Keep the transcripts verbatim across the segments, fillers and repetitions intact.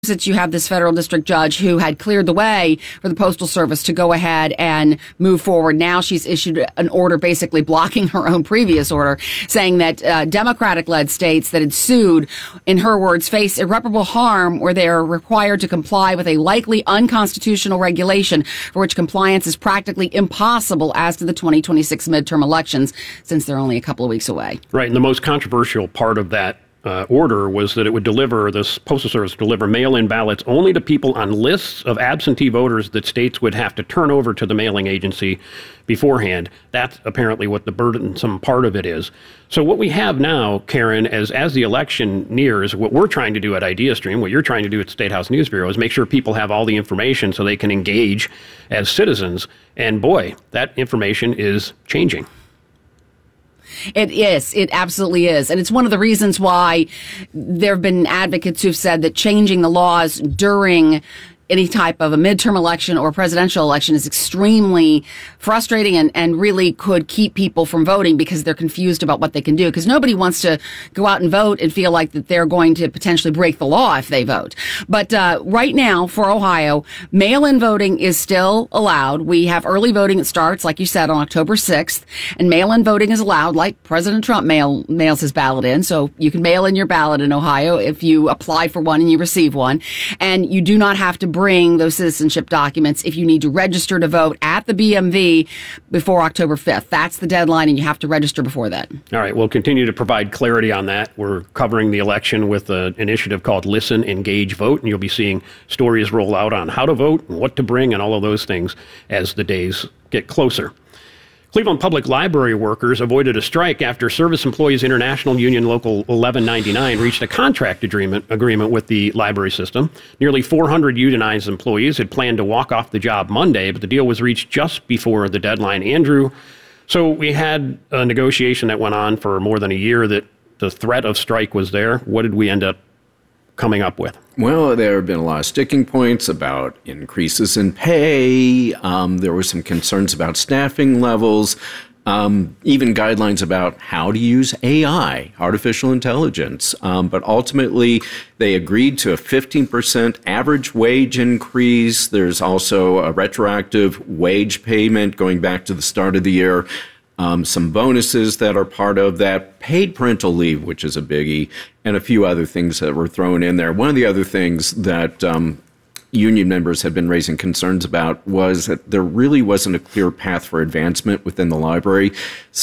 Massachusetts, you have this federal district judge who had cleared the way for the Postal Service to go ahead and move forward. Now she's issued an order basically blocking her own previous order, saying that uh, Democratic-led states that had sued, in her words, face irreparable harm where they are required to comply with a likely unconstitutional regulation for which compliance is practically impossible as to the twenty twenty-six midterm elections, since they're only a couple of weeks away. Right, and the most controversial part of that Uh, order was that it would deliver, this Postal Service would deliver mail-in ballots only to people on lists of absentee voters that states would have to turn over to the mailing agency beforehand. That's apparently what the burdensome part of it is. So what we have now, Karen, as, as the election nears, what we're trying to do at IdeaStream, what you're trying to do at State House News Bureau, is make sure people have all the information so they can engage as citizens. And boy, that information is changing. It is. It absolutely is. And it's one of the reasons why there have been advocates who've said that changing the laws during any type of a midterm election or presidential election is extremely frustrating and, and really could keep people from voting because they're confused about what they can do. Because nobody wants to go out and vote and feel like that they're going to potentially break the law if they vote. But uh, right now, for Ohio, mail-in voting is still allowed. We have early voting that starts, like you said, on October sixth. And mail-in voting is allowed, like President Trump mail, mails his ballot in. So you can mail in your ballot in Ohio if you apply for one and you receive one. And you do not have to bring those citizenship documents if you need to register to vote at the B M V before October fifth. That's the deadline, and you have to register before that. All right, we'll continue to provide clarity on that. We're covering the election with an initiative called Listen, Engage, Vote, and you'll be seeing stories roll out on how to vote and what to bring and all of those things as the days get closer. Cleveland Public Library workers avoided a strike after Service Employees International Union Local eleven ninety-nine reached a contract agreement agreement with the library system. Nearly four hundred unionized employees had planned to walk off the job Monday, but the deal was reached just before the deadline. Andrew, so we had a negotiation that went on for more than a year that the threat of strike was there. What did we end up coming up with? Well, there have been a lot of sticking points about increases in pay. Um, there were some concerns about staffing levels, um, even guidelines about how to use A I, artificial intelligence. Um, but ultimately, they agreed to a fifteen percent average wage increase. There's also a retroactive wage payment going back to the start of the year. Um, some bonuses that are part of that, paid parental leave, which is a biggie, and a few other things that were thrown in there. One of the other things that um, union members have been raising concerns about was that there really wasn't a clear path for advancement within the library.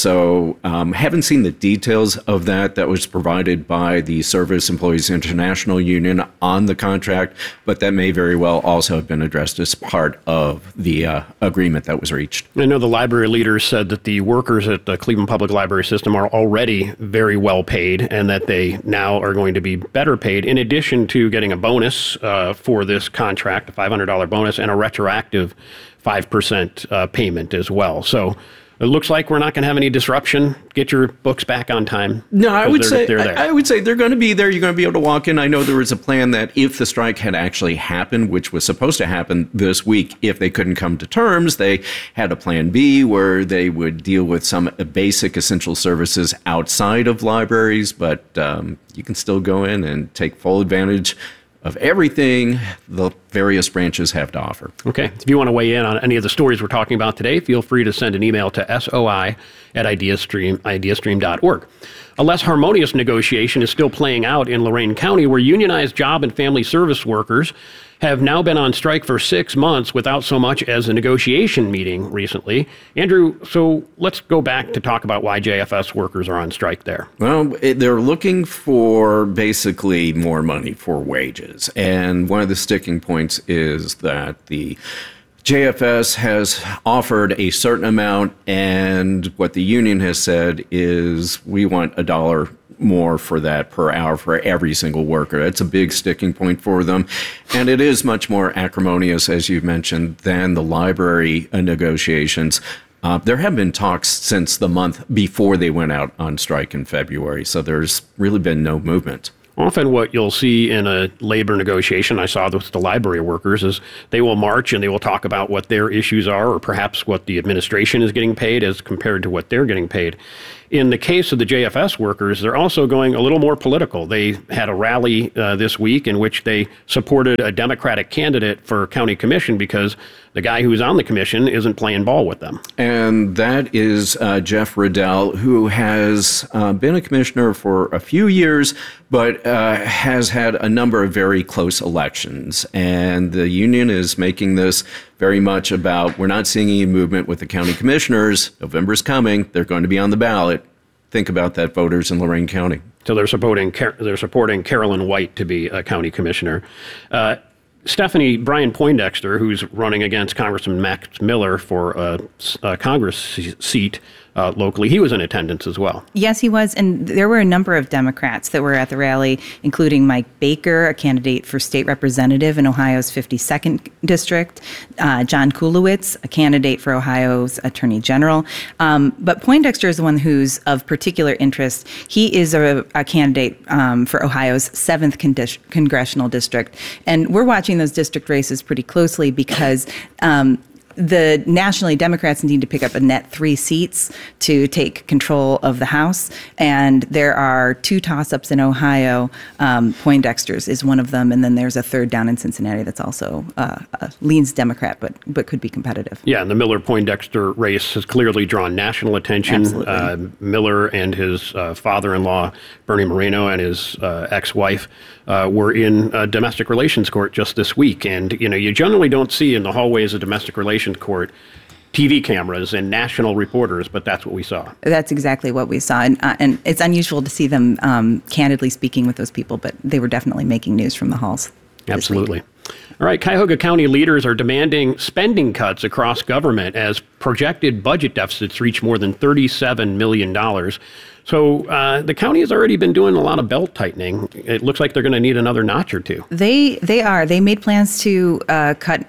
So um, haven't seen the details of that that was provided by the Service Employees International Union on the contract, but that may very well also have been addressed as part of the uh, agreement that was reached. I know the library leaders said that the workers at the Cleveland Public Library System are already very well paid and that they now are going to be better paid, in addition to getting a bonus uh, for this contract, a five hundred dollars bonus, and a retroactive five percent uh, payment as well. So it looks like we're not going to have any disruption. Get your books back on time. No, I would they're, say they're there. I, I would say they're going to be there. You're going to be able to walk in. I know there was a plan that if the strike had actually happened, which was supposed to happen this week, if they couldn't come to terms, they had a plan B where they would deal with some basic essential services outside of libraries. But um, you can still go in and take full advantage of everything the various branches have to offer. Okay. If you want to weigh in on any of the stories we're talking about today, feel free to send an email to soi at ideastream, ideastream dot org. A less harmonious negotiation is still playing out in Lorain County, where unionized job and family service workers have now been on strike for six months without so much as a negotiation meeting recently. Andrew, so let's go back to talk about why J F S workers are on strike there. Well, it, they're looking for basically more money for wages. And one of the sticking points is that the J F S has offered a certain amount, and what the union has said is we want a dollar more for that per hour for every single worker. It's a big sticking point for them. And it is much more acrimonious, as you mentioned, than the library negotiations. Uh, there have been talks since the month before they went out on strike in February, so there's really been no movement. Often what you'll see in a labor negotiation, I saw this with the library workers, is they will march and they will talk about what their issues are, or perhaps what the administration is getting paid as compared to what they're getting paid. in the case of the J F S workers, they're also going a little more political. They had a rally uh, this week in which they supported a Democratic candidate for county commission because the guy who's on the commission isn't playing ball with them. And that is uh, Jeff Riddell, who has uh, been a commissioner for a few years, but uh, has had a number of very close elections. And the union is making this very much about, we're not seeing any movement with the county commissioners. November's coming. They're going to be on the ballot. Think about that, voters in Lorain County. So they're supporting they're supporting Carolyn White to be a county commissioner. Uh, Stephanie, Brian Poindexter, who's running against Congressman Max Miller for a, a Congress seat uh, locally, he was in attendance as well. Yes, he was. And there were a number of Democrats that were at the rally, including Mike Baker, a candidate for state representative in Ohio's fifty-second district, uh, John Kulowitz, a candidate for Ohio's attorney general. Um, but Poindexter is the one who's of particular interest. He is a, a candidate um, for Ohio's seventh condi- congressional district. And we're watching those district races pretty closely because um, the nationally Democrats need to pick up a net three seats to take control of the House. And there are two toss-ups in Ohio. Um, Poindexter's is one of them. And then there's a third down in Cincinnati that's also uh, uh, leans Democrat, but but could be competitive. Yeah, and the Miller-Poindexter race has clearly drawn national attention. Absolutely. Uh, Miller and his uh, father-in-law, Bernie Moreno, and his uh, ex-wife uh, were in a domestic relations court just this week. And, you know, you generally don't see in the hallways of domestic relations court T V cameras and national reporters, but that's what we saw. That's exactly what we saw. And, uh, and it's unusual to see them um, candidly speaking with those people, but they were definitely making news from the halls. Absolutely. All right, Cuyahoga County leaders are demanding spending cuts across government as projected budget deficits reach more than thirty-seven million dollars. So uh, the county has already been doing a lot of belt tightening. It looks like they're going to need another notch or two. They they are. They made plans to uh, cut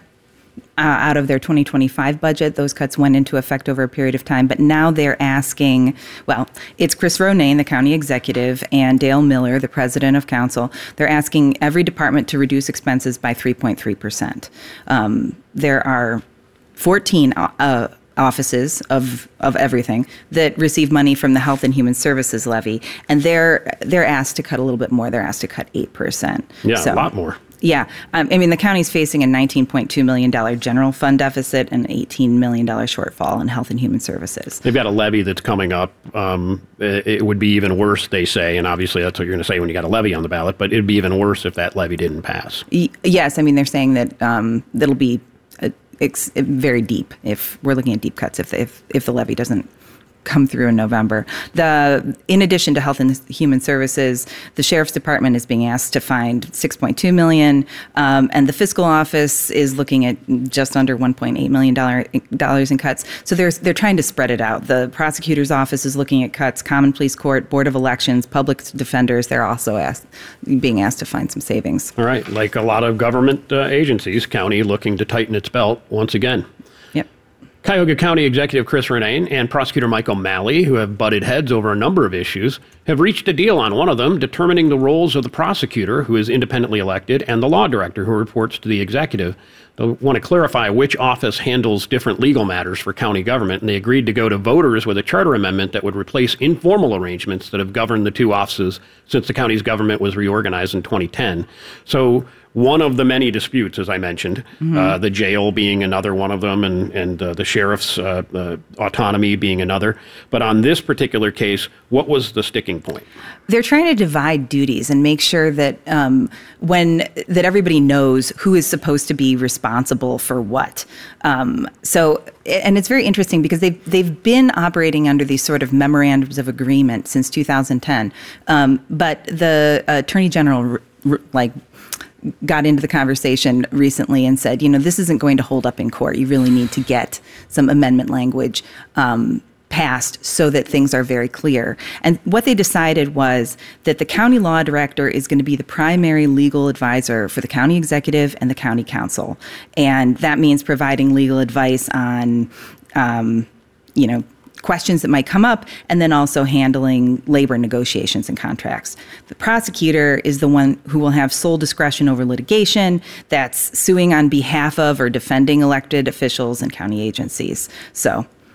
Uh, out of their twenty twenty-five budget. Those cuts went into effect over a period of time, but now they're asking, well, it's Chris Ronayne, the county executive, and Dale Miller, the president of council. They're asking every department to reduce expenses by three point three percent. Um, there are fourteen uh, offices of of everything that receive money from the Health and Human Services levy, and they're they're asked to cut a little bit more. They're asked to cut eight percent. Yeah, so, a lot more. Yeah. Um, I mean, the county's facing a nineteen point two million dollars general fund deficit and an eighteen million dollars shortfall in Health and Human Services. They've got a levy that's coming up. Um, it, it would be even worse, they say, and obviously that's what you're going to say when you got a levy on the ballot, but it'd be even worse if that levy didn't pass. Y- yes. I mean, they're saying that um, that'll be uh, ex- very deep if we're looking at deep cuts if, if, if the levy doesn't come through in November. The in addition to Health and Human Services, the Sheriff's Department is being asked to find six point two million dollars, um, and the Fiscal Office is looking at just under one point eight million dollars in cuts. So they're, they're trying to spread it out. The Prosecutor's Office is looking at cuts, Common Pleas Court, Board of Elections, Public Defenders, they're also asked, being asked to find some savings. All right, like a lot of government uh, agencies, county looking to tighten its belt once again. Yep. Cuyahoga County Executive Chris Ronayne and Prosecutor Mike O'Malley, who have butted heads over a number of issues, have reached a deal on one of them, determining the roles of the prosecutor, who is independently elected, and the law director, who reports to the executive. They want to clarify which office handles different legal matters for county government, and they agreed to go to voters with a charter amendment that would replace informal arrangements that have governed the two offices since the county's government was reorganized in twenty ten. So one of the many disputes, as I mentioned, mm-hmm. uh, the jail being another one of them, and, and uh, the sheriff's uh, uh, autonomy being another. But on this particular case, what was the sticking point? They're trying to divide duties and make sure that um, when that everybody knows who is supposed to be responsible for what. Um, so, and it's very interesting because they've they've been operating under these sort of memorandums of agreement since two thousand ten. Um, but the Attorney General, like, got into the conversation recently and said, you know, this isn't going to hold up in court. You really need to get some amendment language um, passed so that things are very clear. And what they decided was that the county law director is going to be the primary legal advisor for the county executive and the county council. And that means providing legal advice on, um, you know, questions that might come up, and then also handling labor negotiations and contracts. The prosecutor is the one who will have sole discretion over litigation, that's suing on behalf of or defending elected officials and county agencies. So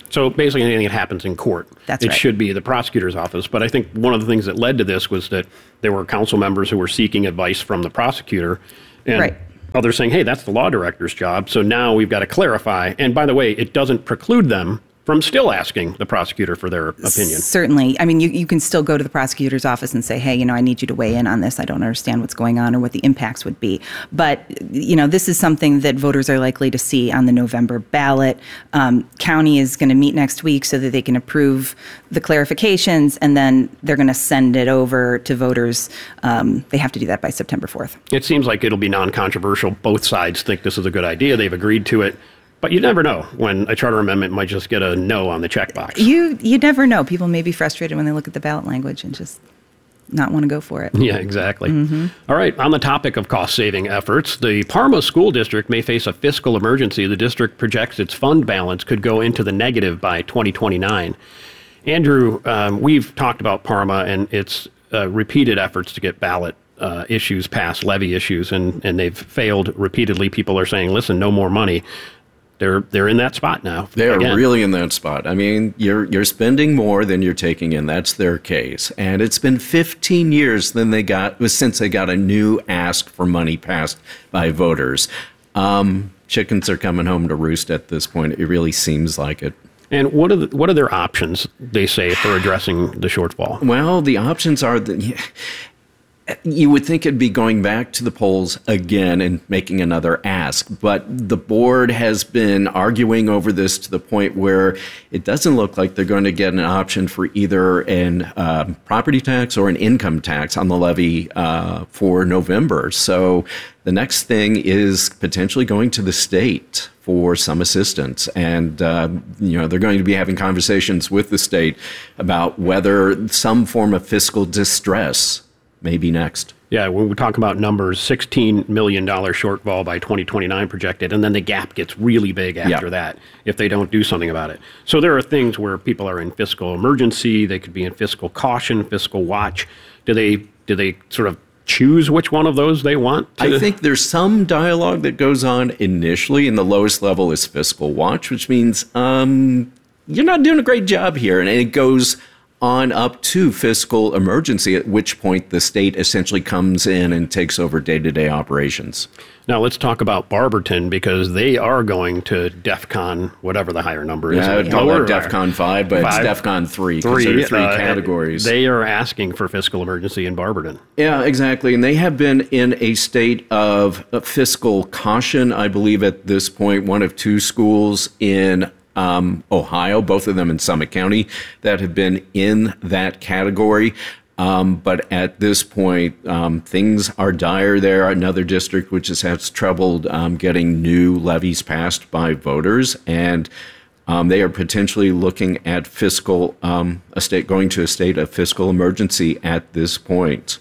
So basically anything that happens in court, That's it right. should be the prosecutor's office. But I think one of the things that led to this was that there were council members who were seeking advice from the prosecutor. And Right. others saying, hey, that's the law director's job. So now we've got to clarify. And by the way, it doesn't preclude them from still asking the prosecutor for their opinion. Certainly. I mean, you, you can still go to the prosecutor's office and say, hey, you know, I need you to weigh in on this. I don't understand what's going on or what the impacts would be. But, you know, this is something that voters are likely to see on the November ballot. Um, county is going to meet next week so that they can approve the clarifications, and then they're going to send it over to voters. Um, they have to do that by September fourth. It seems like it'll be non-controversial. Both sides think this is a good idea. They've agreed to it. But you never know when a charter amendment might just get a no on the checkbox. You you never know. People may be frustrated when they look at the ballot language and just not want to go for it. Yeah, exactly. Mm-hmm. All right. On the topic of cost-saving efforts, the Parma School District may face a fiscal emergency. The district projects its fund balance could go into the negative by twenty twenty-nine. Andrew, um, we've talked about Parma and its uh, repeated efforts to get ballot uh, issues passed, levy issues, and, and they've failed repeatedly. People are saying, listen, no more money. They're they're in that spot now. They're again. really in that spot. I mean, you're you're spending more than you're taking in. That's their case. And it's been fifteen years then they got since they got a new ask for money passed by voters. Um, chickens are coming home to roost at this point. It really seems like it. And what are the, what are their options, they say, for addressing the shortfall? Well, the options are that you would think it'd be going back to the polls again and making another ask. But the board has been arguing over this to the point where it doesn't look like they're going to get an option for either an uh, property tax or an income tax on the levy uh, for November. So the next thing is potentially going to the state for some assistance. And, uh, you know, they're going to be having conversations with the state about whether some form of fiscal distress may be next. Yeah, when we talk about numbers, sixteen million dollars shortfall by twenty twenty-nine projected, and then the gap gets really big after Yeah. that if they don't do something about it. So there are things where people are in fiscal emergency, they could be in fiscal caution, fiscal watch. Do they do they sort of choose which one of those they want to? I think there's some dialogue that goes on initially, and the lowest level is fiscal watch, which means um, you're not doing a great job here, and it goes on up to fiscal emergency, at which point the state essentially comes in and takes over day-to-day operations. Now let's talk about Barberton, because they are going to DEFCON, whatever the higher number is. Yeah, I would call Lower it or higher? DEFCON five, but Five? it's DEFCON three, because there are three uh, categories. They are asking for fiscal emergency in Barberton. Yeah, exactly. And they have been in a state of fiscal caution, I believe, at this point. One of two schools in um, Ohio, both of them in Summit County, that have been in that category. Um, but at this point, um, things are dire there. Another district which has had trouble um, getting new levies passed by voters, and um, they are potentially looking at fiscal um, a state going to a state of fiscal emergency at this point.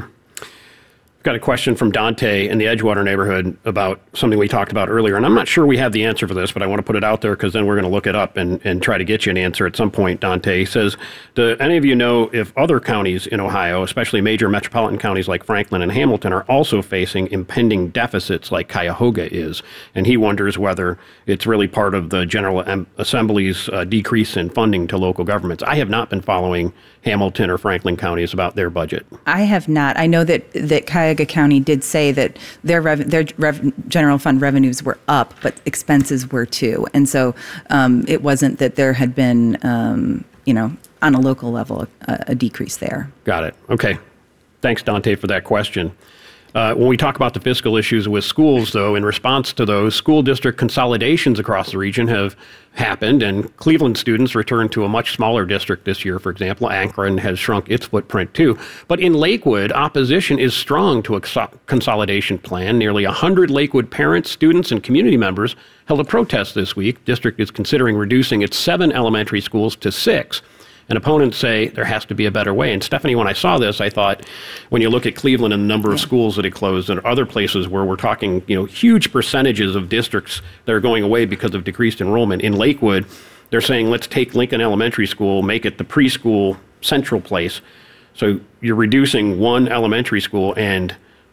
Got a question from Dante in the Edgewater neighborhood about something we talked about earlier, and I'm not sure we have the answer for this, but I want to put it out there because then we're going to look it up and, and try to get you an answer at some point. Dante says, do any of you know if other counties in Ohio, especially major metropolitan counties like Franklin and Hamilton, are also facing impending deficits like Cuyahoga is? And he wonders whether it's really part of the General Assembly's uh, decrease in funding to local governments. I have not been following Hamilton or Franklin counties about their budget. I have not. I know that that Cuyahoga County did say that their rev- their rev- general fund revenues were up, but expenses were too, and so um, it wasn't that there had been, um, you know, on a local level, a, a decrease there. Got it. Okay. Thanks, Dante, for that question. Uh, when we talk about the fiscal issues with schools, though, in response to those, school district consolidations across the region have happened, and Cleveland students returned to a much smaller district this year, for example. Akron has shrunk its footprint, too. But in Lakewood, opposition is strong to a consolidation plan. Nearly one hundred Lakewood parents, students, and community members held a protest this week. District is considering reducing its seven elementary schools to six. And opponents say there has to be a better way. And Stephanie, when I saw this, I thought, when you look at Cleveland and the number of schools that it closed and other places where we're talking, you know, huge percentages of districts that are going away because of decreased enrollment. In Lakewood, they're saying, let's take Lincoln Elementary School, make it the preschool central place. So you're reducing one elementary school, and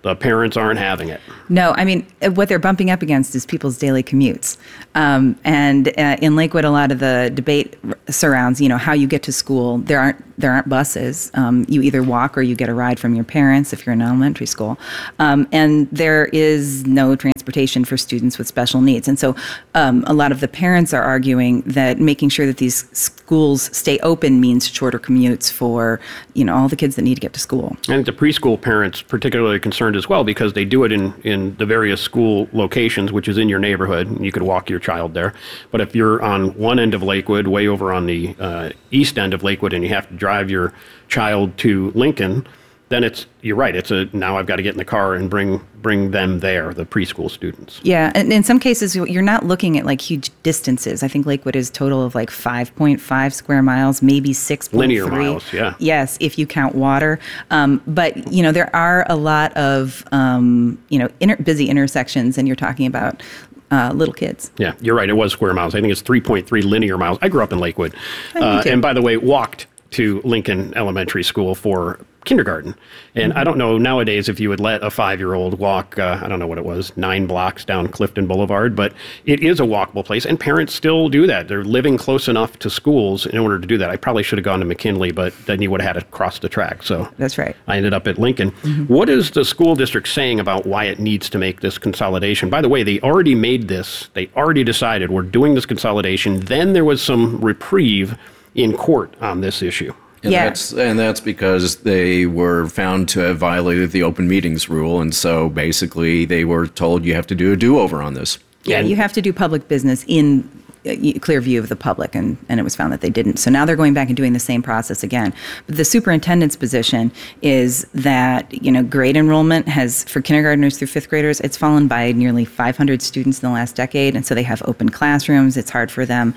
the parents aren't having it. No, I mean, what they're bumping up against is people's daily commutes. Um, and uh, in Lakewood, a lot of the debate surrounds, you know, how you get to school. There aren't there aren't buses. Um, you either walk or you get a ride from your parents if you're in elementary school. Um, and there is no transportation for students with special needs. And so um, a lot of the parents are arguing that making sure that these schools stay open means shorter commutes for, you know, all the kids that need to get to school. And the preschool parents particularly concerned as well because they do it in, in the various school locations, which is in your neighborhood. You could walk your child there. But if you're on one end of Lakewood, way over on the uh, east end of Lakewood, and you have to drive your child to Lincoln, then it's, you're right, it's a, now I've got to get in the car and bring bring them there, the preschool students. Yeah, and in some cases, you're not looking at like huge distances. I think Lakewood is a total of like five point five square miles, maybe six point three. Linear miles, yeah. Yes, if you count water. Um, but, you know, there are a lot of, um, you know, inter- busy intersections, and you're talking about Uh, little kids. Yeah, you're right. It was square miles. I think it's three point three linear miles. I grew up in Lakewood. Oh, me Uh, too. and by the way, walked to Lincoln Elementary School for kindergarten. And Mm-hmm. I don't know nowadays if you would let a five-year-old walk, uh, I don't know what it was, nine blocks down Clifton Boulevard, but it is a walkable place, and parents still do that. They're living close enough to schools in order to do that. I probably should have gone to McKinley, but then you would have had to cross the track. So That's right. I ended up at Lincoln. What is the school district saying about why it needs to make this consolidation? By the way, they already made this. They already decided we're doing this consolidation. Then there was some reprieve in court on this issue. And Yeah. that's and that's because they were found to have violated the open meetings rule, and so basically they were told you have to do a do-over on this. Yeah, And- you have to do public business in uh, clear view of the public, and, and it was found that they didn't. So now they're going back and doing the same process again. But the superintendent's position is that, you know, grade enrollment has, for kindergartners through fifth graders, it's fallen by nearly five hundred students in the last decade, and so they have open classrooms. It's hard for them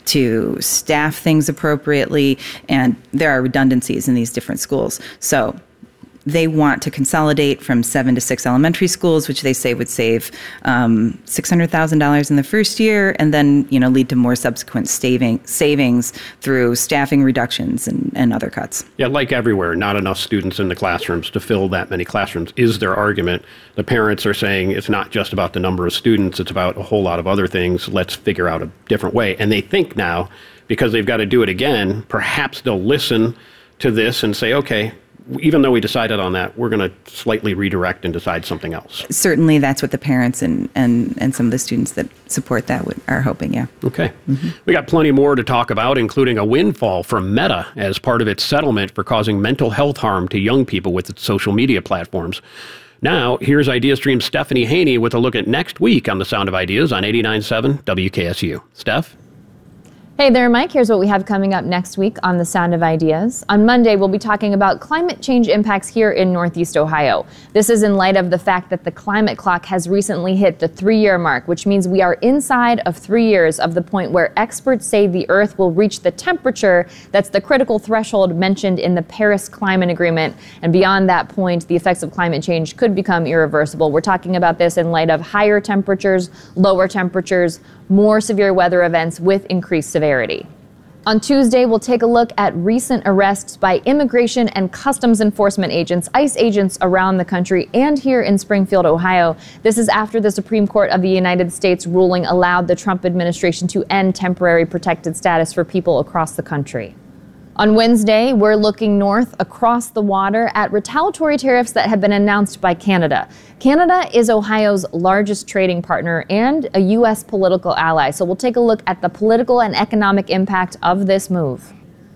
to staff things appropriately, and there are redundancies in these different schools. So they want to consolidate from seven to six elementary schools, which they say would save um, six hundred thousand dollars in the first year, and then, you know, lead to more subsequent saving, savings through staffing reductions and, and other cuts. Yeah, like everywhere, not enough students in the classrooms to fill that many classrooms is their argument. The parents are saying it's not just about the number of students, it's about a whole lot of other things. Let's figure out a different way. And they think now, because they've got to do it again, perhaps they'll listen to this and say, okay, even though we decided on that, we're going to slightly redirect and decide something else. Certainly that's what the parents and, and, and some of the students that support that would, are hoping, yeah. Okay. We got plenty more to talk about, including a windfall from Meta as part of its settlement for causing mental health harm to young people with its social media platforms. Now, here's IdeaStream's Stephanie Haney with a look at next week on The Sound of Ideas on eighty-nine point seven W K S U. Steph? Hey there, Mike. Here's what we have coming up next week on The Sound of Ideas. On Monday, we'll be talking about climate change impacts here in Northeast Ohio. This is in light of the fact that the climate clock has recently hit the three-year mark, which means we are inside of three years of the point where experts say the Earth will reach the temperature that's the critical threshold mentioned in the Paris Climate Agreement. And beyond that point, the effects of climate change could become irreversible. We're talking about this in light of higher temperatures, lower temperatures, more severe weather events with increased severity. On Tuesday, we'll take a look at recent arrests by immigration and customs enforcement agents, ICE agents around the country and here in Springfield, Ohio. This is after the Supreme Court of the United States ruling allowed the Trump administration to end temporary protected status for people across the country. On Wednesday, we're looking north across the water at retaliatory tariffs that have been announced by Canada. Canada is Ohio's largest trading partner and a U S political ally, so we'll take a look at the political and economic impact of this move.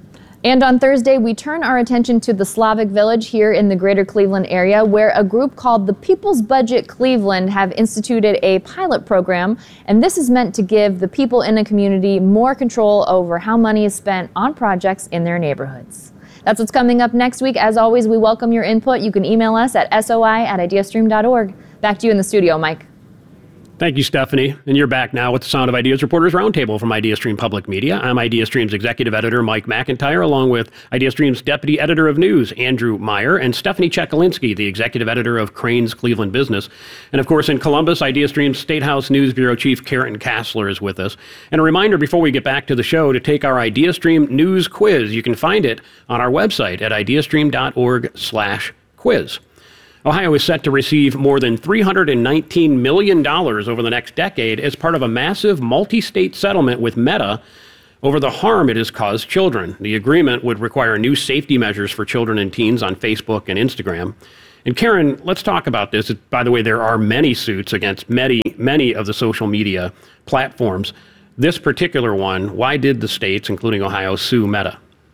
And on Thursday, we turn our attention to the Slavic Village here in the greater Cleveland area, where a group called the People's Budget Cleveland have instituted a pilot program. And this is meant to give the people in a community more control over how money is spent on projects in their neighborhoods. That's what's coming up next week. As always, we welcome your input. You can email us at soi at ideastream dot org. Back to you in the studio, Mike. Thank you, Stephanie. And you're back now with the Sound of Ideas Reporters Roundtable from IdeaStream Public Media. I'm IdeaStream's executive editor, Mike McIntyre, along with IdeaStream's deputy editor of news, Andrew Meyer, and Stephanie Chekalinsky, the executive editor of Crane's Cleveland Business. And of course, in Columbus, IdeaStream's State House News Bureau Chief Karen Kassler is with us. And a reminder before we get back to the show to take our IdeaStream News Quiz. You can find it on our website at ideastream dot org slash quiz. Ohio is set to receive more than three hundred nineteen million dollars over the next decade as part of a massive multi-state settlement with Meta over the harm it has caused children. The agreement would require new safety measures for children and teens on Facebook and Instagram. And Karen, let's talk about this. By the way, there are many suits against many, many of the social media platforms. This particular one, why did the states, including Ohio, sue Meta?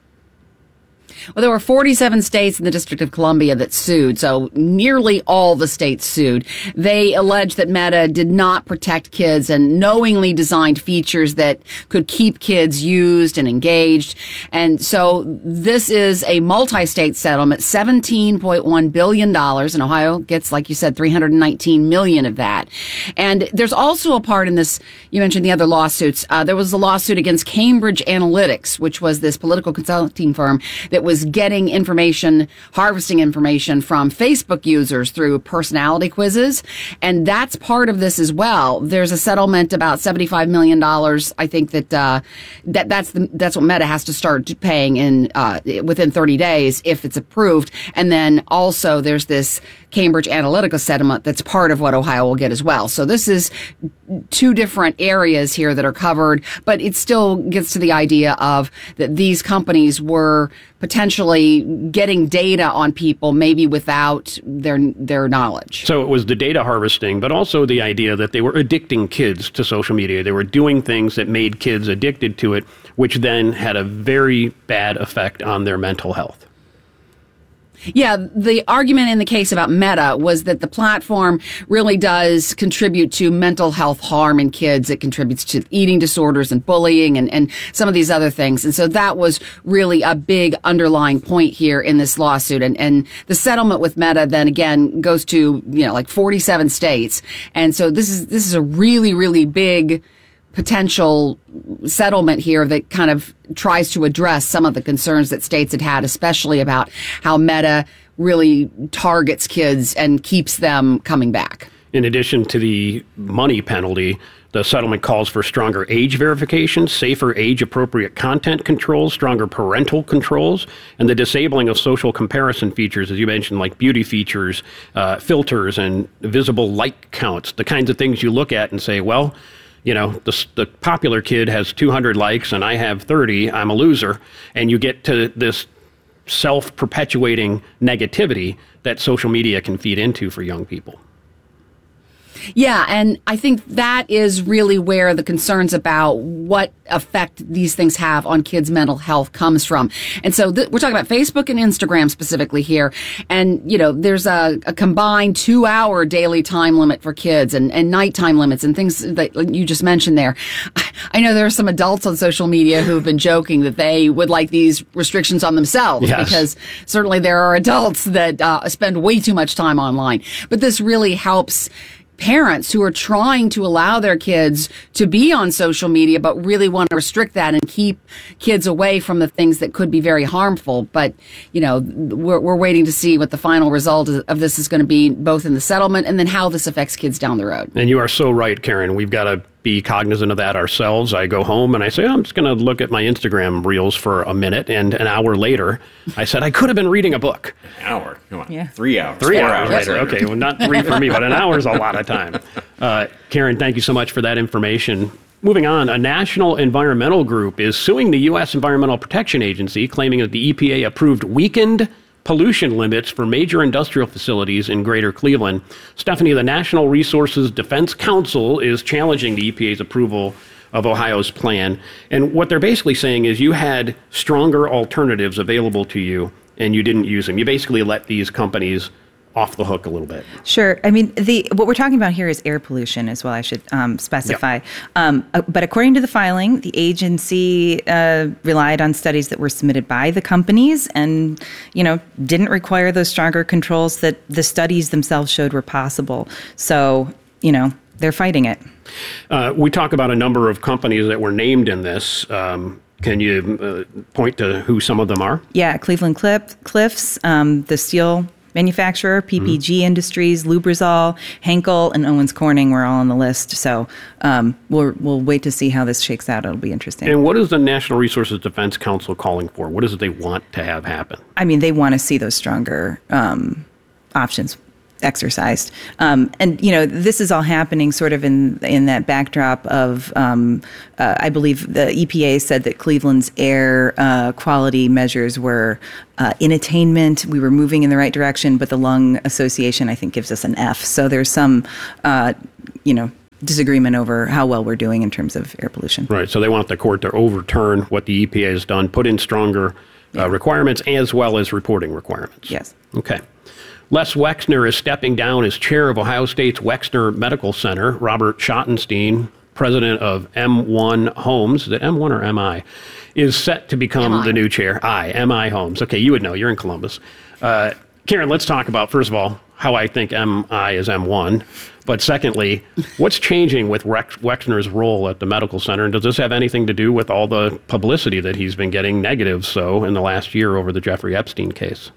Well, there were forty-seven states in the District of Columbia that sued, so nearly all the states sued. They alleged that Meta did not protect kids and knowingly designed features that could keep kids used and engaged. And so this is a multi-state settlement, seventeen point one billion dollars, and Ohio gets, like you said, three hundred nineteen million dollars of that. And there's also a part in this, you mentioned the other lawsuits. Uh, there was a lawsuit against Cambridge Analytics, which was this political consulting firm that was getting information, harvesting information from Facebook users through personality quizzes. And that's part of this as well. There's a settlement about seventy-five million dollars. I think that, uh, that that's the, that's what Meta has to start paying in, uh, within thirty days if it's approved. And then also there's this Cambridge Analytica settlement that's part of what Ohio will get as well. So this is two different areas here that are covered, but it still gets to the idea of that these companies were potentially getting data on people maybe without their their knowledge. So it was the data harvesting, but also the idea that they were addicting kids to social media. They were doing things that made kids addicted to it, which then had a very bad effect on their mental health. Yeah, the argument in the case about Meta was that the platform really does contribute to mental health harm in kids. It contributes to eating disorders and bullying and, and some of these other things. And so that was really a big underlying point here in this lawsuit. And, and the settlement with Meta then again goes to, you know, like forty-seven states. And so this is, this is a really, really big potential settlement here that kind of tries to address some of the concerns that states had had, especially about how Meta really targets kids and keeps them coming back. In addition to the money penalty, the settlement calls for stronger age verification, safer age-appropriate content controls, stronger parental controls, and the disabling of social comparison features, as you mentioned, like beauty features, uh, filters, and visible like counts, the kinds of things you look at and say, well, you know, the, the popular kid has two hundred likes and I have thirty, I'm a loser. And you get to this self-perpetuating negativity that social media can feed into for young people. Yeah, and I think that is really where the concerns about what effect these things have on kids' mental health comes from. And so th- we're talking about Facebook and Instagram specifically here. And, you know, there's a, a combined two-hour daily time limit for kids and, and nighttime limits and things that you just mentioned there. I know there are some adults on social media who have been joking that they would like these restrictions on themselves, yes, because certainly there are adults that uh, spend way too much time online. But this really helps parents who are trying to allow their kids to be on social media but really want to restrict that and keep kids away from the things that could be very harmful. But, you know, we're, we're waiting to see what the final result of this is going to be, both in the settlement and then how this affects kids down the road. And you are so right, Karen. We've got to be cognizant of that ourselves. I go home and I say, oh, I'm just going to look at my Instagram reels for a minute. And an hour later, I said, I could have been reading a book. An hour. Come on. Yeah. Three hours. Three Four hours, hours later. later. Okay, well, not three for me, but an hour is a lot of time. Uh, Karen, thank you so much for that information. Moving on, a national environmental group is suing the U S Environmental Protection Agency, claiming that the E P A approved weakened pollution limits for major industrial facilities in Greater Cleveland. Stephanie, the National Resources Defense Council is challenging the E P A's approval of Ohio's plan. And what they're basically saying is you had stronger alternatives available to you and you didn't use them. You basically let these companies off the hook a little bit. Sure. I mean, the what we're talking about here is air pollution as well, I should um, specify. Yep. Um, uh, but according to the filing, the agency uh, relied on studies that were submitted by the companies and, you know, didn't require those stronger controls that the studies themselves showed were possible. So, you know, they're fighting it. Uh, we talk about a number of companies that were named in this. Um, Can you uh, point to who some of them are? Yeah, Cleveland Cliff, Cliffs, um, the steel manufacturer, P P G mm-hmm. Industries, Lubrizol, Henkel, and Owens Corning were all on the list. So um, we'll we'll wait to see how this shakes out. It'll be interesting. And what is the National Resources Defense Council calling for? What is it they want to have happen? I mean, they want to see those stronger um, options exercised. Um, and, you know, this is all happening sort of in in that backdrop of, um, uh, I believe the E P A said that Cleveland's air uh, quality measures were uh, in attainment. We were moving in the right direction, but the Lung Association, I think, gives us an F. So there's some, uh, you know, disagreement over how well we're doing in terms of air pollution. Right. So they want the court to overturn what the E P A has done, put in stronger uh, yeah. requirements as well as reporting requirements. Yes. Okay. Les Wexner is stepping down as chair of Ohio State's Wexner Medical Center. Robert Schottenstein, president of M one Homes, is it M one or M I, is set to become M I. the new chair. I, M I Homes. Okay, you would know. You're in Columbus. Uh, Karen, let's talk about, first of all, how I think M I is M one. But secondly, what's changing with Rex Wexner's role at the medical center? And does this have anything to do with all the publicity that he's been getting negative so in the last year over the Jeffrey Epstein case?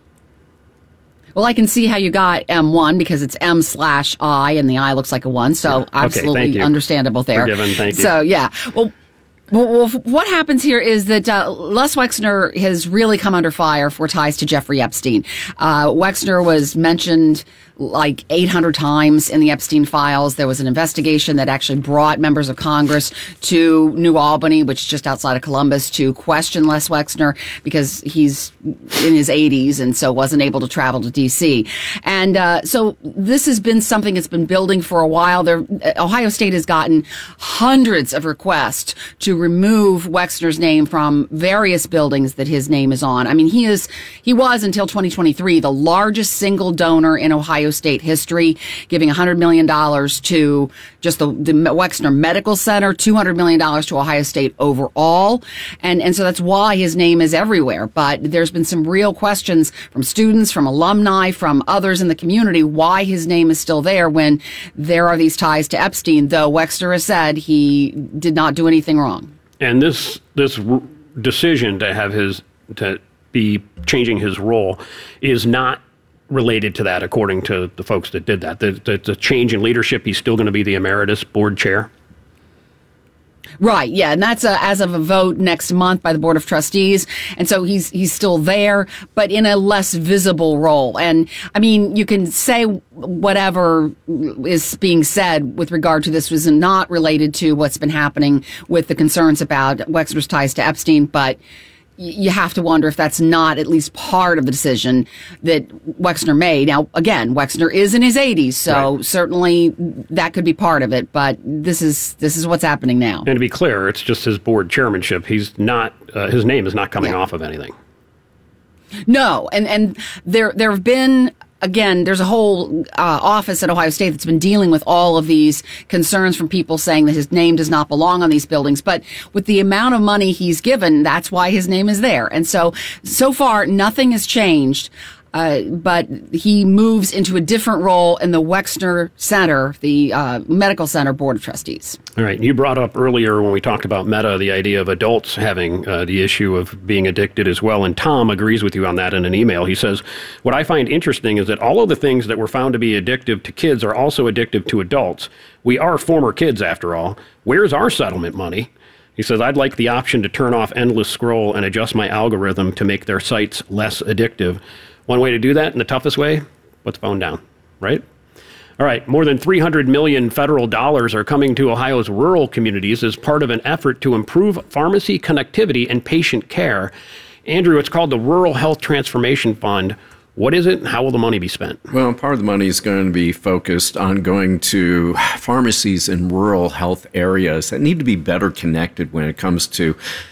Well, I can see how you got M one because it's M slash I and the I looks like a one. So Yeah. Okay, absolutely thank you. understandable there. Forgiven, thank you. So, yeah. Well, well, well, what happens here is that uh, Les Wexner has really come under fire for ties to Jeffrey Epstein. Uh, Wexner was mentioned like eight hundred times in the Epstein files. There was an investigation that actually brought members of Congress to New Albany, which is just outside of Columbus, to question Les Wexner because he's in his eighties and so wasn't able to travel to D C. And uh, so this has been something that's been building for a while. There, Ohio State has gotten hundreds of requests to remove Wexner's name from various buildings that his name is on. I mean, he is he was until twenty twenty-three the largest single donor in Ohio State history, giving one hundred million dollars to just the, the Wexner Medical Center, two hundred million dollars to Ohio State overall. And, and so that's why his name is everywhere. But there's been some real questions from students, from alumni, from others in the community, why his name is still there when there are these ties to Epstein, though Wexner has said he did not do anything wrong. And this this r- decision to have his to be changing his role is not related to that, according to the folks that did that. The, the, the change in leadership, he's still going to be the emeritus board chair. Right, yeah, and that's a, as of a vote next month by the Board of Trustees, and so he's he's still there, but in a less visible role. And I mean, you can say whatever is being said with regard to this was not related to what's been happening with the concerns about Wexner's ties to Epstein, but you have to wonder if that's not at least part of the decision that Wexner made. Now, again, Wexner is in his eighties, so right. certainly that could be part of it. But this is this is what's happening now. And to be clear, it's just his board chairmanship. He's not uh, his name is not coming yeah. off of anything. No, and and there there have been. Again, there's a whole uh, office at Ohio State that's been dealing with all of these concerns from people saying that his name does not belong on these buildings. But with the amount of money he's given, that's why his name is there. And so, so far, nothing has changed. Uh, but he moves into a different role in the Wexner Center, the uh, Medical Center Board of Trustees. All right. You brought up earlier when we talked about Meta, the idea of adults having uh, the issue of being addicted as well. And Tom agrees with you on that in an email. He says, what I find interesting is that all of the things that were found to be addictive to kids are also addictive to adults. We are former kids, after all. Where's our settlement money? He says, I'd like the option to turn off endless scroll and adjust my algorithm to make their sites less addictive. One way to do that, in the toughest way, put the phone down, right? All right, more than three hundred million federal dollars are coming to Ohio's rural communities as part of an effort to improve pharmacy connectivity and patient care. Andrew, it's called the Rural Health Transformation Fund. What is it, and how will the money be spent? Well, part of the money is going to be focused on going to pharmacies in rural health areas that need to be better connected when it comes to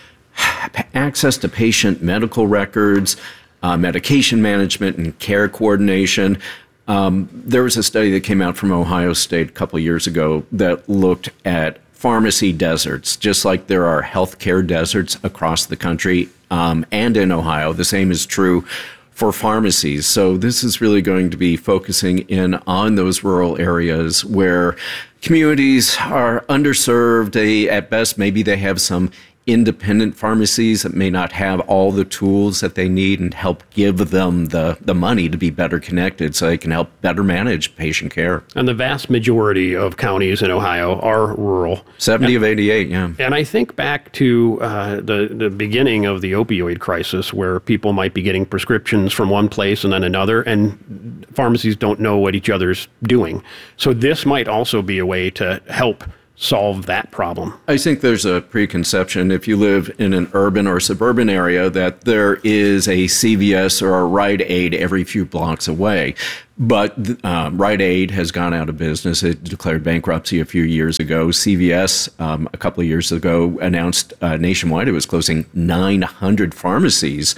access to patient medical records, Uh, medication management and care coordination. Um, there was a study that came out from Ohio State a couple of years ago that looked at pharmacy deserts, just like there are healthcare deserts across the country um, and in Ohio. The same is true for pharmacies. So this is really going to be focusing in on those rural areas where communities are underserved. They, at best, maybe they have some independent pharmacies that may not have all the tools that they need and help give them the, the money to be better connected so they can help better manage patient care. And the vast majority of counties in Ohio are rural. seventy and, of eighty-eight, yeah. And I think back to uh, the, the beginning of the opioid crisis where people might be getting prescriptions from one place and then another, and pharmacies don't know what each other's doing. So this might also be a way to help solve that problem. I think there's a preconception if you live in an urban or suburban area that there is a C V S or a Rite Aid every few blocks away. But uh, Rite Aid has gone out of business. It declared bankruptcy a few years ago. C V S, um, a couple of years ago, announced uh, nationwide it was closing nine hundred pharmacies.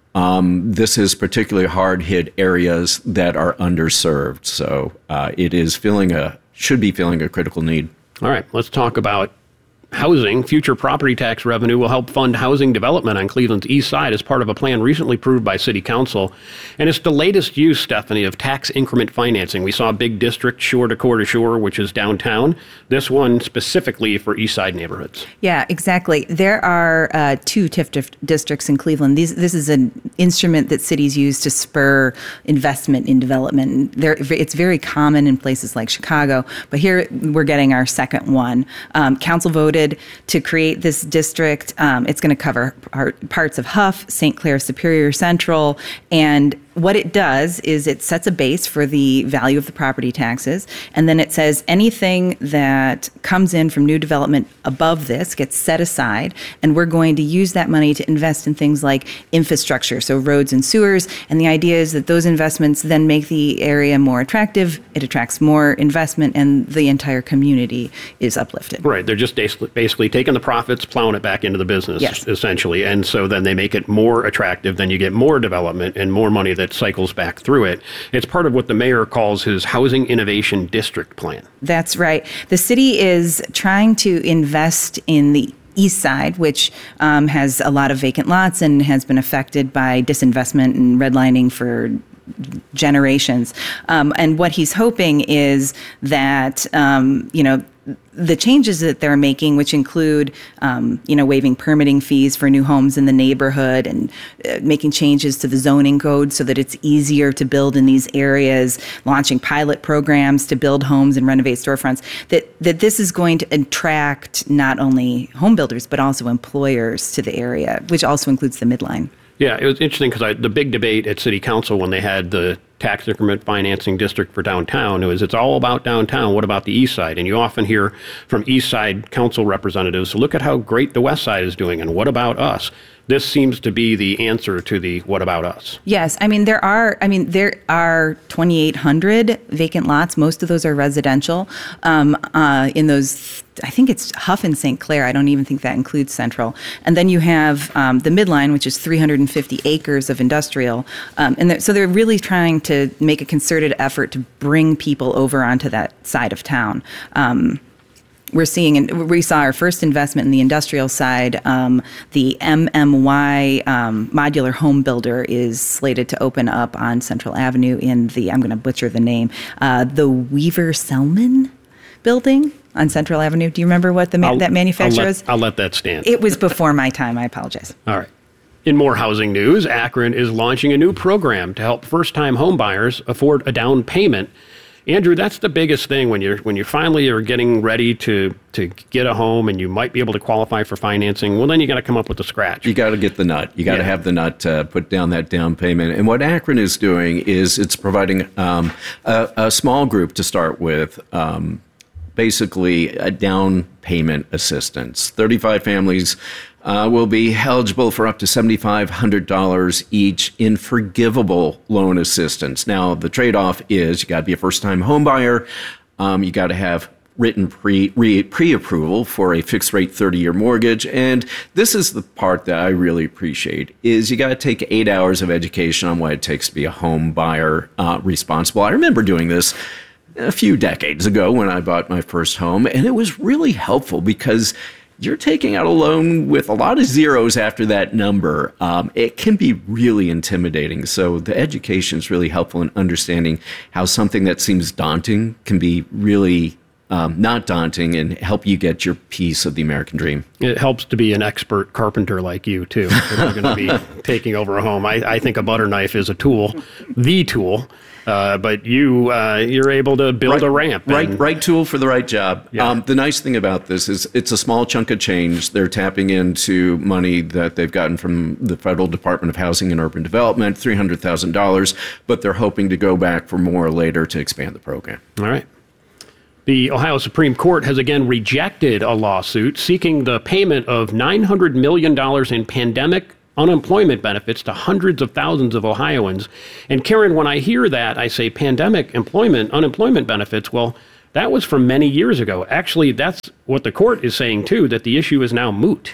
Um, this is particularly hard-hit areas that are underserved. So uh, it is feeling a, should be feeling a critical need. All right, let's talk about housing. Future property tax revenue will help fund housing development on Cleveland's east side as part of a plan recently approved by City Council. And it's the latest use, Stephanie, of tax increment financing. We saw a big district, Shore to Core to Shore, which is downtown. This one specifically for east side neighborhoods. Yeah, exactly. There are uh, two T I F dif- districts in Cleveland. These, this is an instrument that cities use to spur investment in development. There, it's very common in places like Chicago, but here we're getting our second one. Um, council voted to create this district. Um, it's going to cover part, parts of Huff, Saint Clair Superior Central, and what it does is it sets a base for the value of the property taxes, and then it says anything that comes in from new development above this gets set aside, and we're going to use that money to invest in things like infrastructure, so roads and sewers, and the idea is that those investments then make the area more attractive, it attracts more investment, and the entire community is uplifted. Right, they're just basically taking the profits, plowing it back into the business, yes. essentially, and so then they make it more attractive, then you get more development and more money that cycles back through it. It's part of what the mayor calls his Housing Innovation District Plan. That's right. The city is trying to invest in the east side, which um, has a lot of vacant lots and has been affected by disinvestment and redlining for generations. Um, and what he's hoping is that, um, you know, the changes that they're making, which include, um, you know, waiving permitting fees for new homes in the neighborhood and uh, making changes to the zoning code so that it's easier to build in these areas, launching pilot programs to build homes and renovate storefronts, that, that this is going to attract not only home builders, but also employers to the area, which also includes the midline. Yeah, it was interesting because the big debate at City Council when they had the tax increment financing district for downtown, it was it's all about downtown. What about the east side? And you often hear from east side council representatives, look at how great the west side is doing, and what about us? This seems to be the answer to the what about us? Yes, I mean there are. I mean there are twenty-eight hundred vacant lots. Most of those are residential. Um, uh, in those, I think it's Huff and Saint Clair. I don't even think that includes Central. And then you have um, the Midline, which is three hundred fifty acres of industrial. Um, and they're, so they're really trying to make a concerted effort to bring people over onto that side of town. Um, We're seeing, and we saw our first investment in the industrial side. Um, the M M Y um, modular home builder is slated to open up on Central Avenue in the, I'm going to butcher the name, uh, the Weaver Selman building on Central Avenue. Do you remember what the ma- that manufacturer I'll let, is? I'll let that stand. It was before my time. I apologize. All right. In more housing news, Akron is launching a new program to help first-time homebuyers afford a down payment. Andrew, that's the biggest thing when you're when you finally are getting ready to to get a home and you might be able to qualify for financing. Well, then you got to come up with a scratch. You got to get the nut. You got to Yeah. have the nut to put down that down payment. And what Akron is doing is it's providing um, a, a small group to start with, um, basically a down payment assistance. thirty-five families uh, will be eligible for up to seven thousand five hundred dollars each in forgivable loan assistance. Now, the trade-off is you got to be a first-time home buyer. Um, you got to have written pre, re, pre-approval for a fixed-rate thirty-year mortgage. And this is the part that I really appreciate, is you got to take eight hours of education on what it takes to be a home buyer uh, responsible. I remember doing this a few decades ago when I bought my first home, and it was really helpful because you're taking out a loan with a lot of zeros after that number. Um, it can be really intimidating. So the education is really helpful in understanding how something that seems daunting can be really um, not daunting and help you get your piece of the American dream. It helps to be an expert carpenter like you, too, if you're going to be taking over a home. I, I think a butter knife is a tool, the tool. Uh, but you, uh, you're able to build right, a ramp. Right, right tool for the right job. Yeah. Um, the nice thing about this is it's a small chunk of change. They're tapping into money that they've gotten from the Federal Department of Housing and Urban Development, three hundred thousand dollars, but they're hoping to go back for more later to expand the program. All right. The Ohio Supreme Court has again rejected a lawsuit seeking the payment of nine hundred million dollars in pandemic unemployment benefits to hundreds of thousands of Ohioans. And Karen, when I hear that, I say pandemic employment, unemployment benefits. Well, that was from many years ago. Actually, that's what the court is saying, too, that the issue is now moot.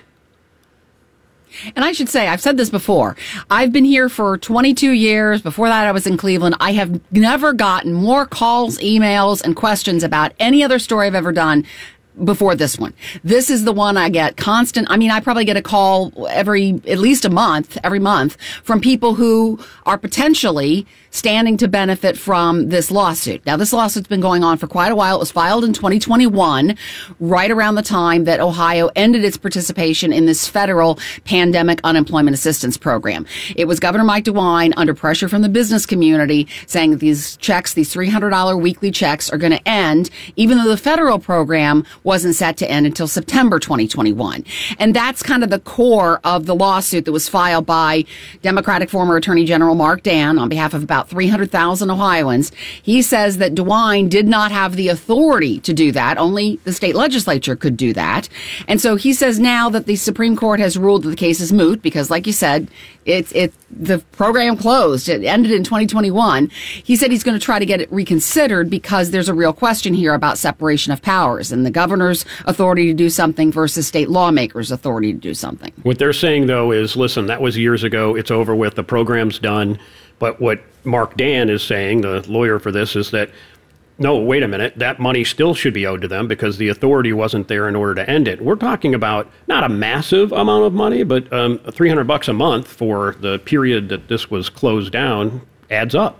And I should say, I've said this before. I've been here for twenty-two years. Before that, I was in Cleveland. I have never gotten more calls, emails, and questions about any other story I've ever done before this one. This is the one I get constant. I mean, I probably get a call every, at least a month, every month from people who are potentially standing to benefit from this lawsuit. Now, this lawsuit's been going on for quite a while. It was filed in twenty twenty-one, right around the time that Ohio ended its participation in this federal pandemic unemployment assistance program. It was Governor Mike DeWine, under pressure from the business community, saying that these checks, these three hundred dollars weekly checks, are going to end, even though the federal program wasn't set to end until September twenty twenty-one. And that's kind of the core of the lawsuit that was filed by Democratic former Attorney General Mark Dan on behalf of about three hundred thousand Ohioans. He says that DeWine did not have the authority to do that. Only the state legislature could do that. And so he says now that the Supreme Court has ruled that the case is moot because, like you said, it's it the program closed. It ended in twenty twenty-one. He said he's going to try to get it reconsidered because there's a real question here about separation of powers and the governor's authority to do something versus state lawmakers' authority to do something. What they're saying, though, is, listen, that was years ago. It's over with. The program's done. But what Mark Dan is saying, the lawyer for this, is that, no, wait a minute, that money still should be owed to them because the authority wasn't there in order to end it. We're talking about not a massive amount of money, but um, three hundred bucks a month for the period that this was closed down adds up.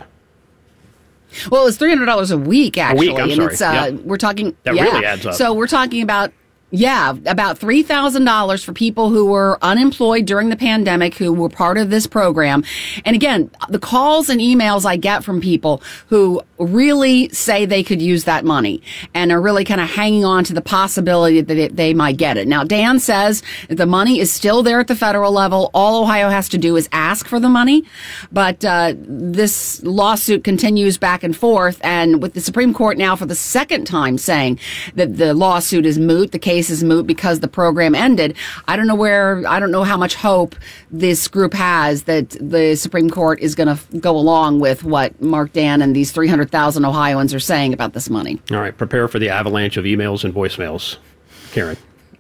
Well, it's three hundred dollars a week, actually. A week, I'm and sorry. It's, uh, Yep. we're talking, That yeah. really adds up. So we're talking about, yeah, about three thousand dollars for people who were unemployed during the pandemic who were part of this program. And again, the calls and emails I get from people who really say they could use that money and are really kind of hanging on to the possibility that it, they might get it. Now, Dan says that the money is still there at the federal level. All Ohio has to do is ask for the money. But uh, this lawsuit continues back and forth. And with the Supreme Court now for the second time saying that the lawsuit is moot, the case is moot because the program ended, I don't know where, I don't know how much hope this group has that the Supreme Court is going to go along with what Mark Dan and these three hundred thousand Ohioans are saying about this money. All right, prepare for the avalanche of emails and voicemails, Karen.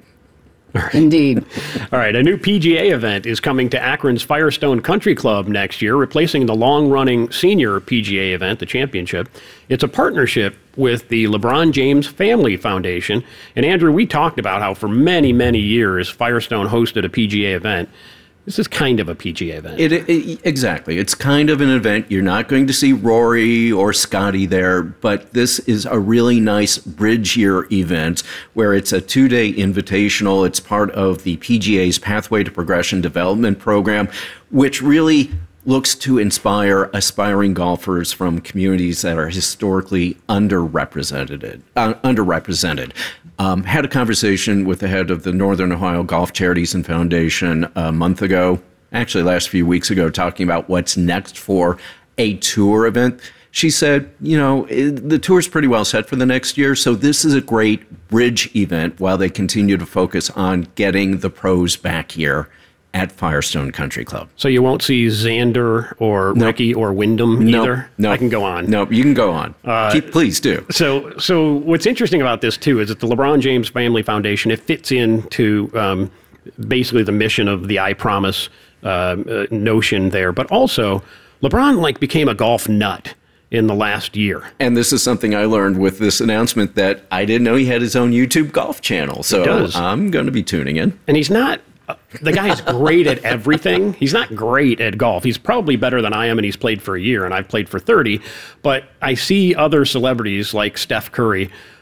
All right. Indeed. All right, a new P G A event is coming to Akron's Firestone Country Club next year, replacing the long-running senior P G A event, the championship. It's a partnership with the LeBron James Family Foundation. And Andrew, we talked about how for many, many years, Firestone hosted a P G A event. This is kind of a P G A event. It, it, exactly. It's kind of an event. You're not going to see Rory or Scotty there, but this is a really nice bridge year event where it's a two-day invitational. It's part of the P G A's Pathway to Progression Development Program, which really looks to inspire aspiring golfers from communities that are historically underrepresented. Uh, underrepresented. Um, had a conversation with the head of the Northern Ohio Golf Charities and Foundation a month ago, actually last few weeks ago, talking about what's next for a tour event. She said, you know, it, the tour's pretty well set for the next year, so this is a great bridge event while they continue to focus on getting the pros back here at Firestone Country Club. So you won't see Xander or Nope. Ricky or Wyndham Nope. either? Nope. I can go on. No, you can go on. Uh, Keep, please do. So, so what's interesting about this too is that the LeBron James Family Foundation, it fits into um, basically the mission of the I Promise uh, uh, notion there, but also LeBron like became a golf nut in the last year. And this is something I learned with this announcement that I didn't know he had his own YouTube golf channel. So does. I'm going to be tuning in. And he's not, uh, the guy's great at everything. He's not great at golf. He's probably better than I am, and he's played for a year, and I've played for thirty. But I see other celebrities like Steph Curry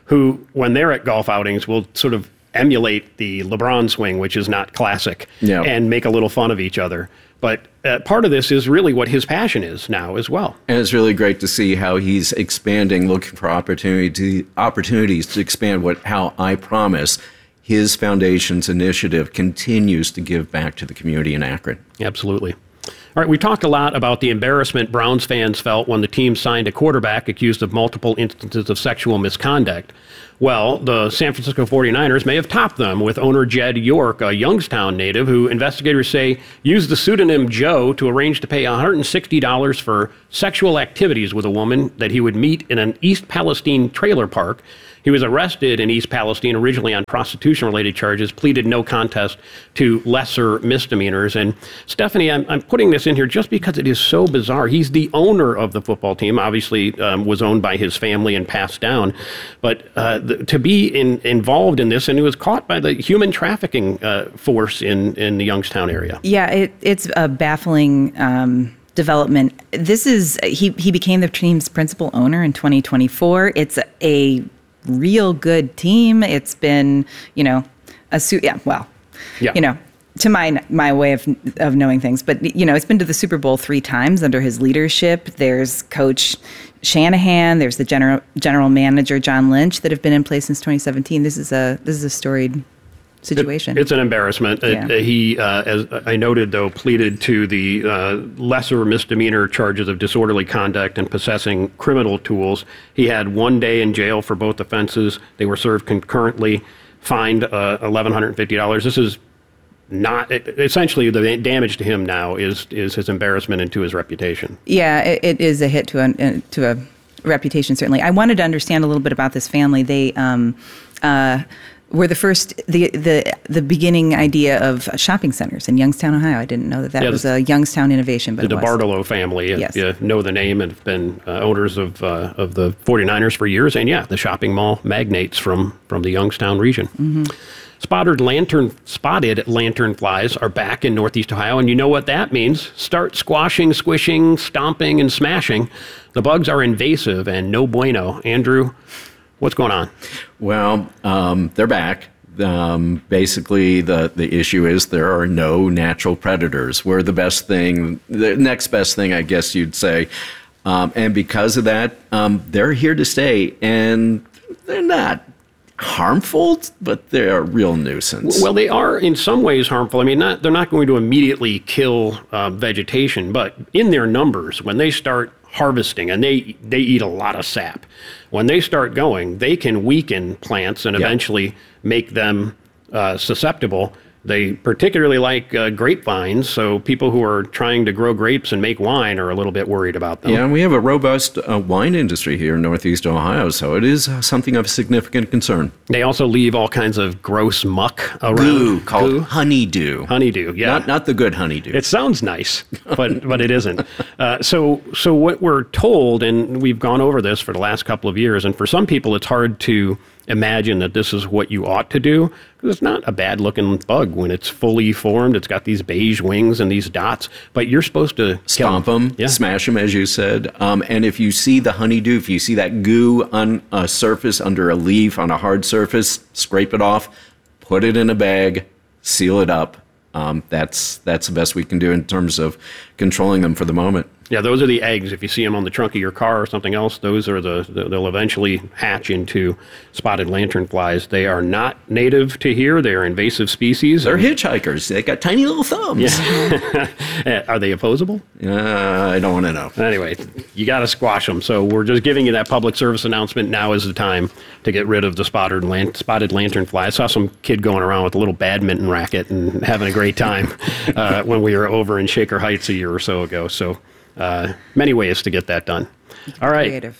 who, when they're at golf outings, will sort of emulate the LeBron swing, which is not classic, Yeah. and make a little fun of each other. But uh, part of this is really what his passion is now as well. And it's really great to see how he's expanding, looking for opportunity to, opportunities to expand what how I Promise, his foundation's initiative, continues to give back to the community in Akron. Absolutely. All right, we talked a lot about the embarrassment Browns fans felt when the team signed a quarterback accused of multiple instances of sexual misconduct. Well, the San Francisco forty-niners may have topped them with owner Jed York, a Youngstown native who investigators say used the pseudonym Joe to arrange to pay one hundred sixty dollars for sexual activities with a woman that he would meet in an East Palestine trailer park. He was arrested in East Palestine originally on prostitution-related charges, pleaded no contest to lesser misdemeanors. And Stephanie, I'm, I'm putting this in here just because it is so bizarre. He's the owner of the football team, obviously um, was owned by his family and passed down. But uh, the, to be in, involved in this, and he was caught by the human trafficking uh, force in, in the Youngstown area. Yeah, it, it's a baffling um, development. This is, he, he became the team's principal owner in twenty twenty-four. It's a real good team. It's been, you know, a suit. Yeah, well, Yeah. you know, to my my way of of knowing things, but you know, it's been to the Super Bowl three times under his leadership. There's Coach Shanahan. There's the general general manager John Lynch that have been in place since twenty seventeen. This is a this is a storied situation. It, it's an embarrassment. Yeah. It, he, uh, as I noted, though, pleaded to the uh, lesser misdemeanor charges of disorderly conduct and possessing criminal tools. He had one day in jail for both offenses. They were served concurrently, fined uh, one thousand one hundred fifty dollars. This is not it, essentially the damage to him now is is his embarrassment and to his reputation. Yeah, it, it is a hit to a to a reputation, certainly. I wanted to understand a little bit about this family. They um, uh, were the first, the, the the beginning idea of shopping centers in Youngstown, Ohio. I didn't know that that yeah, was a Youngstown innovation, but the it was. DeBartolo family, if yes. you know the name, and have been uh, owners of uh, of the forty-niners for years, and yeah, the shopping mall magnates from from the Youngstown region. Mm-hmm. Spotted lantern, spotted lanternflies are back in Northeast Ohio, and you know what that means. Start squashing, squishing, stomping, and smashing. The bugs are invasive and no bueno. Andrew, what's going on? Well, um, they're back. Um, basically, the, the issue is there are no natural predators. We're the best thing, the next best thing, I guess you'd say. Um, and because of that, um, they're here to stay, and they're not harmful, but they're a real nuisance. Well, they are in some ways harmful. I mean, not, they're not going to immediately kill uh, vegetation, but in their numbers, when they start harvesting, and they, they eat a lot of sap, when they start going, they can weaken plants and eventually yep. make them uh, susceptible. They particularly like uh, grapevines, so people who are trying to grow grapes and make wine are a little bit worried about them. Yeah, and we have a robust uh, wine industry here in Northeast Ohio, so it is uh, something of significant concern. They also leave all kinds of gross muck around. Goo, called Goo. honeydew. Honeydew, yeah. Not, not the good honeydew. It sounds nice, but but it isn't. Uh, so so what we're told, and we've gone over this for the last couple of years, and for some people it's hard to imagine that this is what you ought to do, because it's not a bad-looking bug when it's fully formed. It's got these beige wings and these dots, but you're supposed to stomp them, yeah. smash them, as you said. Um, and if you see the honeydew, if you see that goo on a surface under a leaf on a hard surface, scrape it off, put it in a bag, seal it up. Um, that's that's the best we can do in terms of controlling them for the moment. Yeah, those are the eggs. If you see them on the trunk of your car or something else, those are the, they'll eventually hatch into spotted lanternflies. They are not native to here. They are invasive species. They're hitchhikers. They got tiny little thumbs. Yeah. Are they opposable? Uh, I don't want to know. Anyway, you got to squash them. So we're just giving you that public service announcement. Now is the time to get rid of the spotted, lan- spotted lanternfly. I saw some kid going around with a little badminton racket and having a great time uh, when we were over in Shaker Heights a year or so ago. So Uh, many ways to get that done. All right. Creative.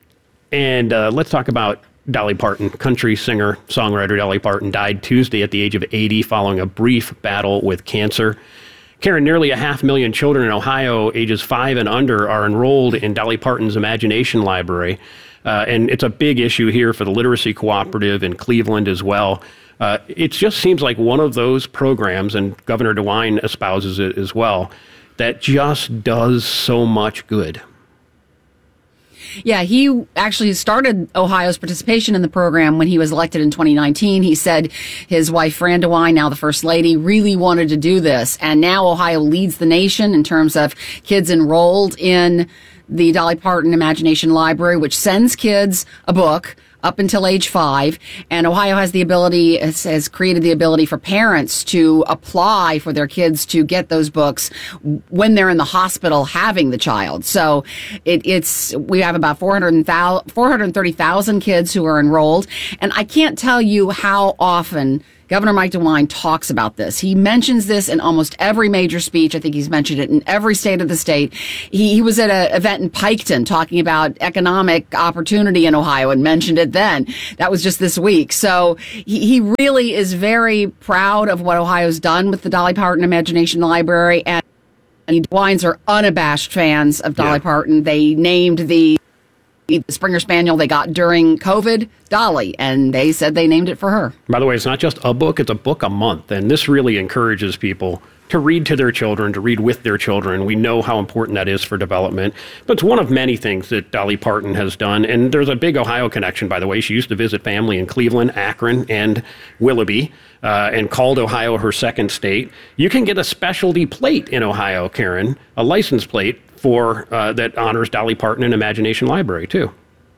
And uh, let's talk about Dolly Parton. Country singer, songwriter Dolly Parton died Tuesday at the age of eighty following a brief battle with cancer. Karen, nearly a half million children in Ohio ages five and under are enrolled in Dolly Parton's Imagination Library. Uh, and it's a big issue here for the Literacy Cooperative in Cleveland as well. Uh, it just seems like one of those programs, and Governor DeWine espouses it as well, that just does so much good. Yeah, he actually started Ohio's participation in the program when he was elected in twenty nineteen. He said his wife, Fran DeWine, now the First Lady, really wanted to do this. And now Ohio leads the nation in terms of kids enrolled in the Dolly Parton Imagination Library, which sends kids a book up until age five. And Ohio has the ability, has, has created the ability for parents to apply for their kids to get those books when they're in the hospital having the child. So it, it's, we have about four hundred thirty thousand kids who are enrolled. And I can't tell you how often Governor Mike DeWine talks about this. He mentions this in almost every major speech. I think he's mentioned it in every state of the state. He, he was at an event in Piketon talking about economic opportunity in Ohio and mentioned it then. That was just this week. So he, he really is very proud of what Ohio's done with the Dolly Parton Imagination Library. And, and DeWines are unabashed fans of Dolly yeah. Parton. They named the The Springer Spaniel they got during COVID, Dolly, and they said they named it for her. By the way, it's not just a book, it's a book a month, and this really encourages people to read to their children, to read with their children. We know how important that is for development, but it's one of many things that Dolly Parton has done, and there's a big Ohio connection, by the way. She used to visit family in Cleveland, Akron, and Willoughby, uh, and called Ohio her second state. You can get a specialty plate in Ohio, Karen, a license plate, for uh, that honors Dolly Parton and Imagination Library, too.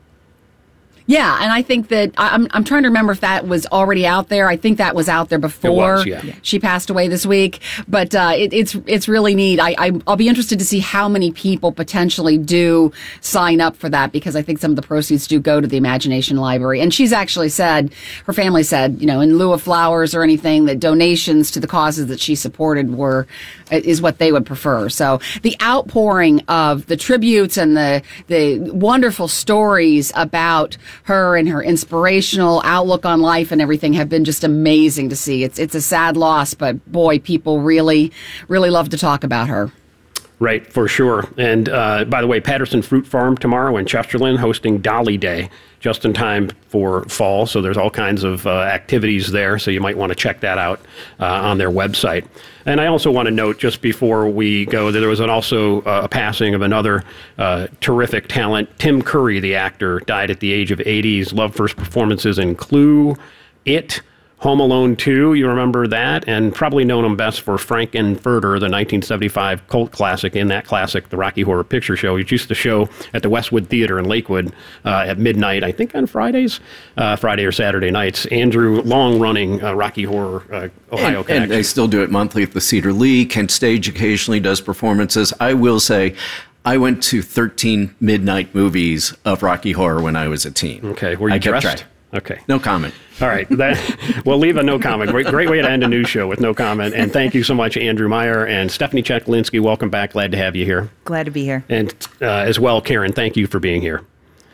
Yeah, and I think that I'm I'm trying to remember if that was already out there. I think that was out there before was, yeah. she passed away this week. But uh, it, it's it's really neat. I, I I'll be interested to see how many people potentially do sign up for that, because I think some of the proceeds do go to the Imagination Library. And she's actually said, her family said, you know, in lieu of flowers or anything, that donations to the causes that she supported were is what they would prefer. So the outpouring of the tributes and the the wonderful stories about her and her inspirational outlook on life and everything have been just amazing to see. It's it's a sad loss, but boy, people really, really love to talk about her. Right, for sure. And uh, by the way, Patterson Fruit Farm tomorrow in Chesterland hosting Dolly Day, just in time for fall. So there's all kinds of uh, activities there. So you might want to check that out uh, on their website. And I also want to note, just before we go, that there was an also uh, a passing of another uh, terrific talent. Tim Curry, the actor, died at the age of eighty. He's loved for his performances in Clue, It, Home Alone two, you remember that, and probably known him best for Frank-N-Furter, the nineteen seventy-five cult classic. In that classic, the Rocky Horror Picture Show, he used to show at the Westwood Theater in Lakewood uh, at midnight, I think on Fridays, uh, Friday or Saturday nights. Andrew, long-running uh, Rocky Horror uh, Ohio and, connection. And they still do it monthly at the Cedar Lee. Kent Stage occasionally does performances. I will say, I went to thirteen midnight movies of Rocky Horror when I was a teen. Okay, were you I kept dressed? track. Okay. No comment. All right. That, we'll leave a no comment. Great, great way to end a news show with no comment. And thank you so much, Andrew Meyer and Stephanie Cheklinski. Welcome back. Glad to have you here. Glad to be here. And uh, as well, Karen, thank you for being here.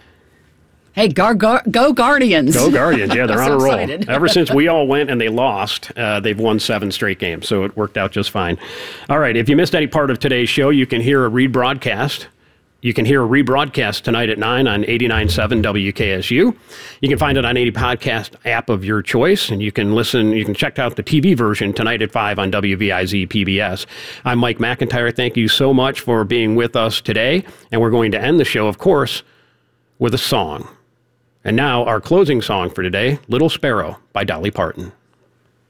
Hey, gar- gar- go Guardians. Go Guardians. Yeah, they're so on a roll. excited. Ever since we all went and they lost, uh, they've won seven straight games. So it worked out just fine. All right. If you missed any part of today's show, you can hear a rebroadcast. You can hear a rebroadcast tonight at nine on eighty-nine point seven W K S U. You can find it on any podcast app of your choice, and you can listen, you can check out the T V version tonight at five on W V I Z P B S. I'm Mike McIntyre. Thank you so much for being with us today, and we're going to end the show, of course, with a song. And now our closing song for today, Little Sparrow by Dolly Parton.